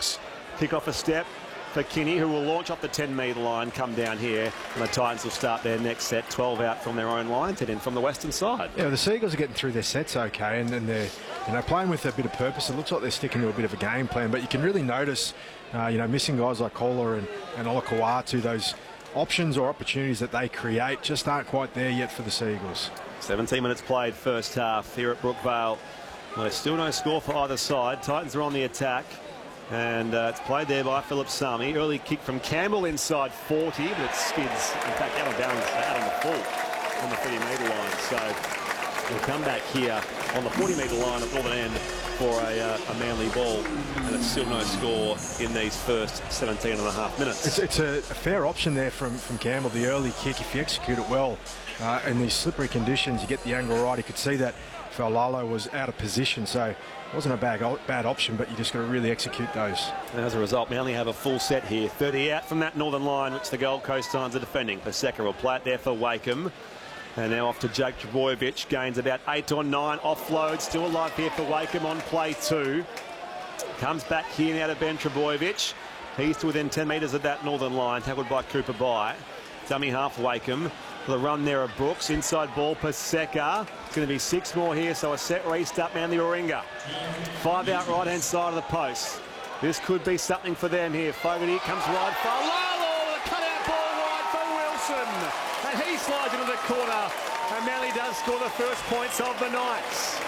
Brooks. Kick off a step for Kinney, who will launch off the 10-metre line, come down here, and the Titans will start their next set, 12 out from their own line, 10 in from the western side. Yeah, the Seagulls are getting through their sets okay, and they're playing with a bit of purpose. It looks like they're sticking to a bit of a game plan, but you can really notice, missing guys like Kohler and Olakau'atu, those options or opportunities that they create just aren't quite there yet for the Seagulls. 17 minutes played first half here at Brookvale. There's still no score for either side. Titans are on the attack. And it's played there by Philip Sami. Early kick from Campbell inside 40, but it skids, in fact, out of bounds, out on the full on the 30-metre line. So we'll come back here on the 40-metre line at Northern End for a Manly ball. And it's still no score in these first 17 and a half minutes. It's a fair option there from Campbell, the early kick. If you execute it well in these slippery conditions, you get the angle right. You could see that Faulalo was out of position, so it wasn't a bad option, but you just got to really execute those. And as a result, we only have a full set here. 30 out from that northern line, which the Gold Coast Titans are defending. Paseka will play it there for Wakeham. And now off to Jake Trbojevic. Gains about 8 or 9. Offload, still alive here for Wakeham on play 2. Comes back here now to Ben Trbojevic. He's to within 10 metres of that northern line, tackled by Cooper Bye. Dummy half Wakeham. The run there of Brooks. Inside ball, Paseka. It's going to be 6 more here, so a set restart, Manly Warringah. 5 out right-hand side of the post. This could be something for them here. Fogarty comes wide for Lalo. The cut-out ball wide for Wilson. And he slides into the corner. And Manly does score the first points of the night.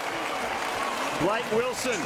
Blake Wilson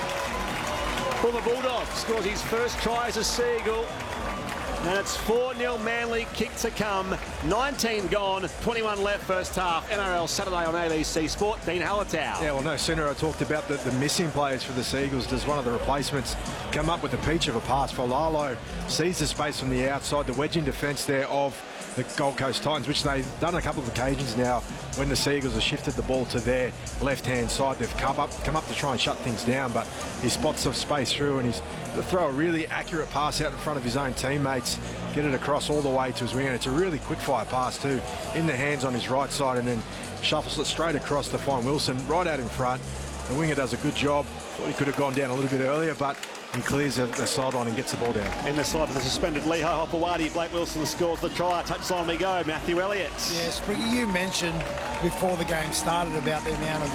for the Bulldogs. Scores his first try as a Seagull. And it's 4-0 Manly, kick to come. 19 gone, 21 left first half. NRL Saturday on ABC Sport. Dean Hallertau. Yeah, well, no sooner I talked about the missing players for the Seagulls does one of the replacements come up with a peach of a pass. Faulalo sees the space from the outside, the wedging defence there of the Gold Coast Titans, which they've done on a couple of occasions now when the Seagulls have shifted the ball to their left-hand side. They've come up to try and shut things down, but he spots the space through and he's to throw a really accurate pass out in front of his own teammates, get it across all the way to his wing, and it's a really quick-fire pass too, in the hands on his right side, and then shuffles it straight across to find Wilson right out in front. The winger does a good job. Thought he could have gone down a little bit earlier, but he clears the sideline and gets the ball down. In the side of the suspended Leho Hopewadi, Blake Wilson scores the try. Touchline we go, Matthew Elliott. Yes, but you mentioned before the game started about the amount of